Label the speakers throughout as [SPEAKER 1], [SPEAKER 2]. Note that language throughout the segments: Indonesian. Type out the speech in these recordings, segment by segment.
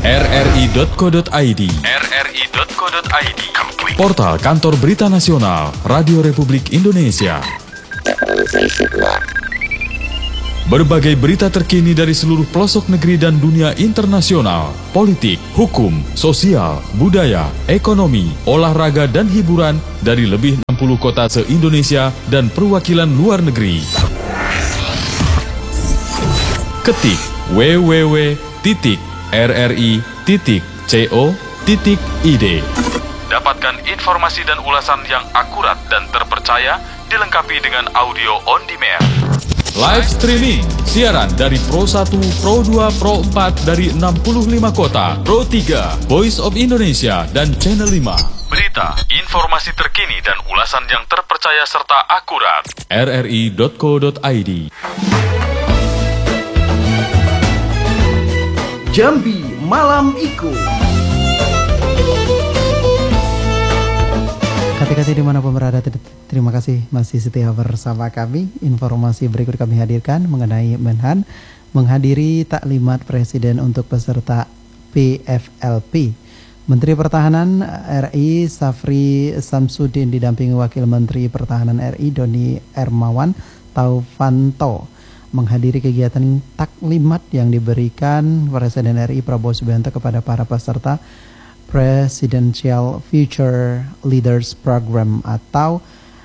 [SPEAKER 1] rri.co.id, portal kantor berita nasional Radio Republik Indonesia. Berbagai berita terkini dari seluruh pelosok negeri dan dunia internasional, politik, hukum, sosial, budaya, ekonomi, olahraga, dan hiburan dari lebih 60 kota se-Indonesia dan perwakilan luar negeri. Ketik www.rri.co.id. Dapatkan informasi dan ulasan yang akurat dan terpercaya, dilengkapi dengan audio on demand. Live streaming, siaran dari Pro 1, Pro 2, Pro 4 dari 65 kota, Pro 3, Voice of Indonesia, dan Channel 5. Berita, informasi terkini dan ulasan yang terpercaya serta akurat. rri.co.id.
[SPEAKER 2] Jambi Malam Iku. Kati-kati dimanapun berada, terima kasih masih setia bersama kami. Informasi berikut kami hadirkan mengenai Menhan menghadiri taklimat Presiden untuk peserta PFLP. Menteri Pertahanan RI Safri Samsudin didampingi Wakil Menteri Pertahanan RI Doni Hermawan Taufanto menghadiri kegiatan taklimat yang diberikan Presiden RI Prabowo Subianto kepada para peserta Presidential Future Leaders Program atau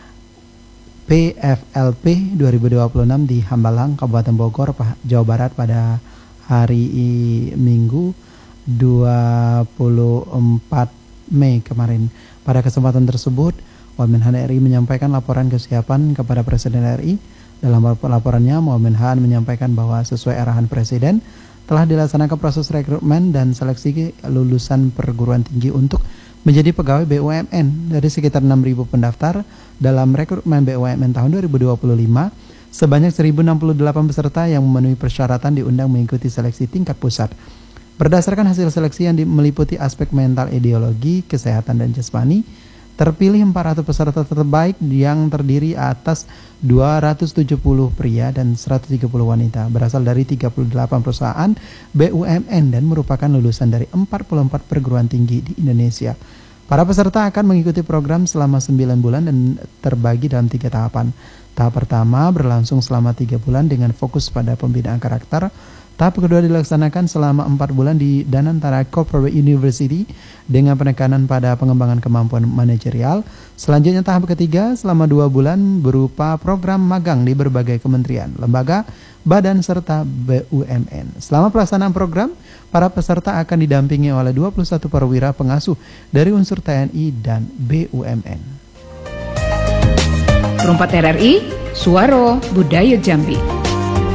[SPEAKER 2] PFLP 2026 di Hambalang, Kabupaten Bogor, Jawa Barat pada hari Minggu 24 Mei kemarin. Pada kesempatan tersebut, Wamenhan RI menyampaikan laporan kesiapan kepada Presiden RI. Dalam laporannya, Wamenhan menyampaikan bahwa sesuai arahan Presiden, telah dilaksanakan proses rekrutmen dan seleksi lulusan perguruan tinggi untuk menjadi pegawai BUMN dari sekitar 6.000 pendaftar dalam rekrutmen BUMN tahun 2025. Sebanyak 1.068 peserta yang memenuhi persyaratan diundang mengikuti seleksi tingkat pusat. Berdasarkan hasil seleksi yang meliputi aspek mental, ideologi, kesehatan, dan jasmani, terpilih 400 peserta terbaik yang terdiri atas 270 pria dan 130 wanita berasal dari 38 perusahaan BUMN dan merupakan lulusan dari 44 perguruan tinggi di Indonesia. Para peserta akan mengikuti program selama 9 bulan dan terbagi dalam 3 tahapan. Tahap pertama berlangsung selama 3 bulan dengan fokus pada pembinaan karakter. Tahap kedua dilaksanakan selama 4 bulan di Danantara Corporate University dengan penekanan pada pengembangan kemampuan manajerial. Selanjutnya tahap ketiga selama 2 bulan berupa program magang di berbagai kementerian, lembaga, badan, serta BUMN. Selama pelaksanaan program, para peserta akan didampingi oleh 21 perwira pengasuh dari unsur TNI dan BUMN.
[SPEAKER 3] Perumpat RRI, Suara Budaya Jambi.